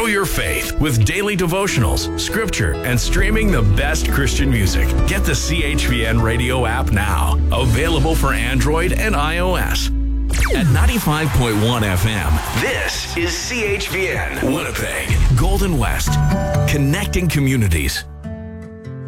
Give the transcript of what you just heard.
your faith with daily devotionals, scripture, and streaming the best Christian music. Get the CHVN radio app now. Available for Android and iOS. At 95.1 FM, this is CHVN Winnipeg, Golden West, connecting communities.